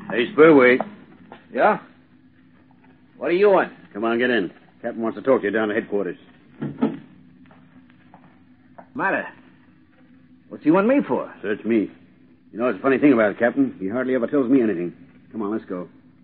Hey, Spurway. Yeah? What do you want? Come on, get in. Captain wants to talk to you down at headquarters. Matter? What's he want me for? Search me. You know, it's a funny thing about it, Captain. He hardly ever tells me anything. Come on, let's go.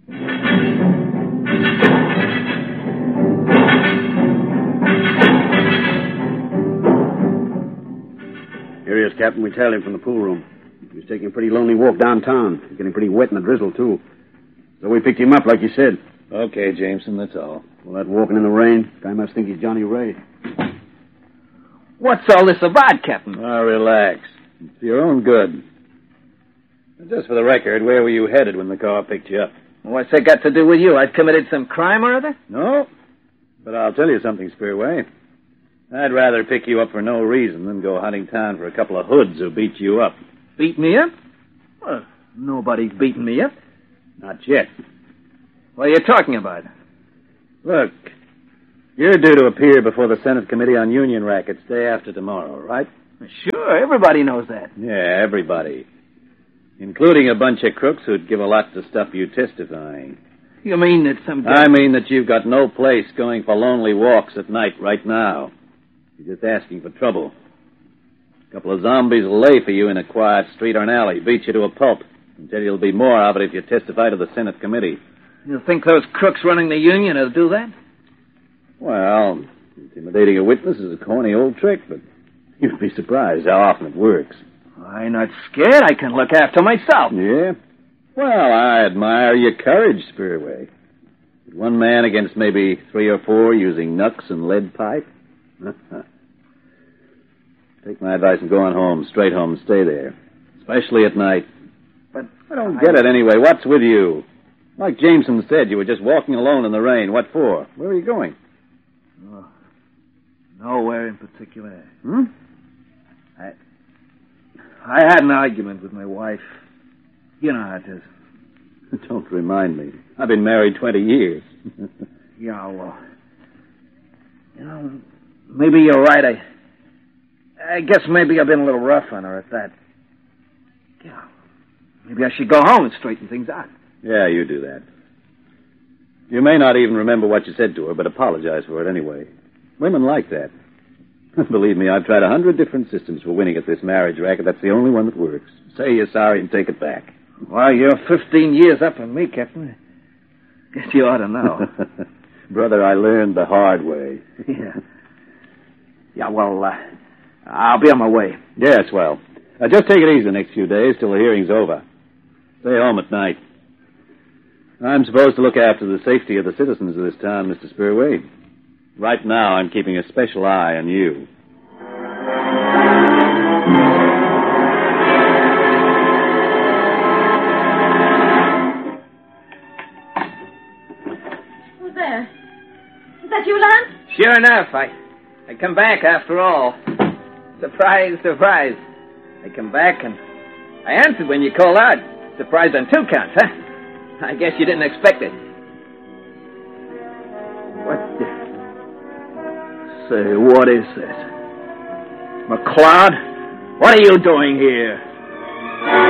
Here he is, Captain. We tailed him from the pool room. He was taking a pretty lonely walk downtown. He's getting pretty wet in the drizzle, too. So we picked him up, like you said. Okay, Jameson, that's all. Well, that walking in the rain, guy must think he's Johnny Ray. What's all this about, Captain? Oh, relax. It's for your own good. Just for the record, where were you headed when the car picked you up? What's that got to do with you? I'd committed some crime or other? No. But I'll tell you something, Spearway. I'd rather pick you up for no reason than go hunting town for a couple of hoods who beat you up. Beat me up? Well, nobody's beaten me up. Not yet. What are you talking about? Look, you're due to appear before the Senate Committee on Union Rackets day after tomorrow, right? Sure, everybody knows that. Yeah, everybody. Including a bunch of crooks who'd give a lot to stop you testifying. You mean that some... I mean that you've got no place going for lonely walks at night right now. You're just asking for trouble. A couple of zombies will lay for you in a quiet street or an alley, beat you to a pulp, and tell you there'll be more of it if you testify to the Senate Committee. You think those crooks running the union will do that? Well, intimidating a witness is a corny old trick, but you'd be surprised how often it works. I'm not scared. I can look after myself. Yeah? Well, I admire your courage, Spearway. One man against maybe 3 or 4 using knucks and lead pipe? Take my advice and go on home, straight home, and stay there. Especially at night. But I don't get it anyway. What's with you? Like Jameson said, you were just walking alone in the rain. What for? Where are you going? Oh, nowhere in particular. I had an argument with my wife. You know how it is. Don't remind me. I've been married 20 years. Yeah, well... You know, maybe you're right. I guess maybe I've been a little rough on her at that. Yeah, maybe I should go home and straighten things out. Yeah, you do that. You may not even remember what you said to her, but apologize for it anyway. Women like that. Believe me, I've tried 100 different systems for winning at this marriage racket. That's the only one that works. Say you're sorry and take it back. Well, you're 15 years up on me, Captain. Guess you ought to know. Brother, I learned the hard way. Yeah. Yeah, well, I'll be on my way. Yes, well, just take it easy the next few days till the hearing's over. Stay home at night. I'm supposed to look after the safety of the citizens of this town, Mr. Spearway. Right now, I'm keeping a special eye on you. Who's there? Is that you, Lance? Sure enough, I come back after all. Surprise, surprise. I come back and I answered when you called out. Surprise on 2 counts, huh? I guess you didn't expect it. Say, what is this? McLeod, what are you doing here?